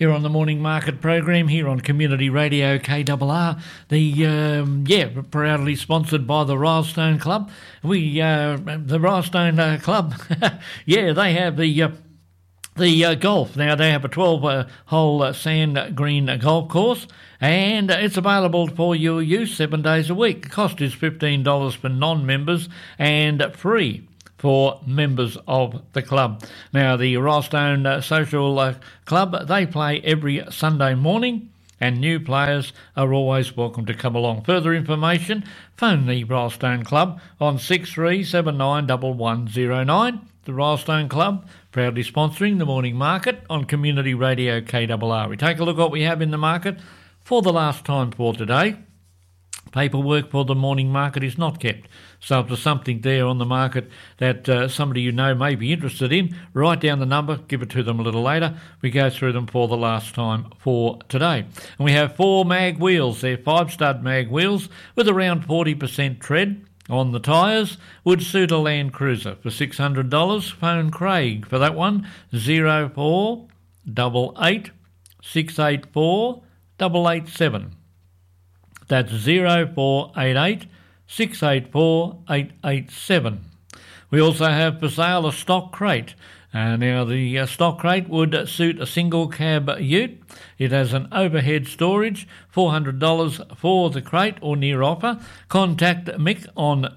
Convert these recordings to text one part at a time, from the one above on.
Here on the Morning Market program, here on Community Radio KRR, proudly sponsored by the Rylestone Club. The Rylestone Club, they have the golf. Now, they have a 12-hole sand green golf course, and it's available for your use 7 days a week. The cost is $15 for non-members and free for members of the club. Now, the Rylestone Social Club, they play every Sunday morning, and new players are always welcome to come along. Further information, phone the Rylestone Club on 63791109. The Rylestone Club, proudly sponsoring the morning market on Community Radio KRR. We take a look at what we have in the market for the last time for today. Paperwork for the morning market is not kept. So if there's something there on the market that somebody you know may be interested in, write down the number, give it to them a little later. We go through them for the last time for today. And we have 4 mag wheels. They're 5-stud mag wheels with around 40% tread on the tyres. Would suit a Land Cruiser for $600. Phone Craig for that one, 0488 684 887. That's 0488 684 887. We also have for sale a stock crate. Now, the stock crate would suit a single cab ute. It has an overhead storage, $400 for the crate or near offer. Contact Mick on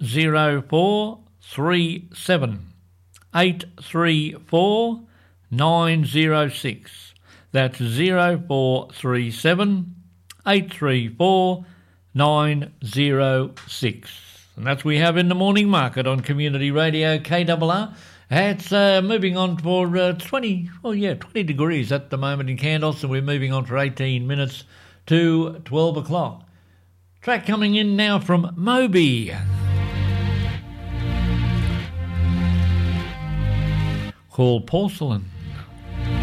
0437 834 906. That's 0437 834 906. And that's what we have in the morning market on Community Radio KRR. It's moving on for 20 degrees at the moment in Candles, and we're moving on for 18 minutes to 12 o'clock. Track coming in now from Moby, called Porcelain.